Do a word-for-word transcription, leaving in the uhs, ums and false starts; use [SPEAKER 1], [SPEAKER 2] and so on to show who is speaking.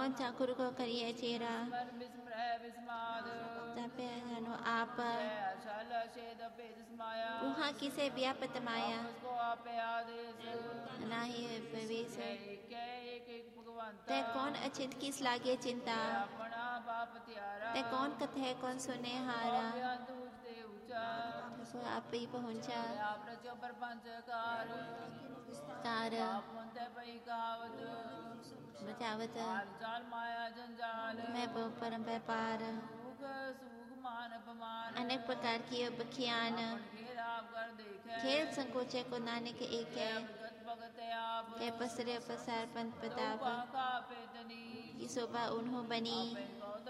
[SPEAKER 1] कौन ठाकुर को करिए चेरा, तपे जानो आप वहाँ किसे व्यापत माया, नाही प्रवेश ते कौन अचिंत किस लागे चिंता, ते कौन कथे कौन सुने हारा, सो आप ही पहुँचा कार बचावत मैं परम व्यापार अनेक प्रकार की बखियान खेल संकोचे को नानक एक है के पसरे पसार पंत प्रताप की शोभा उन्हों बनी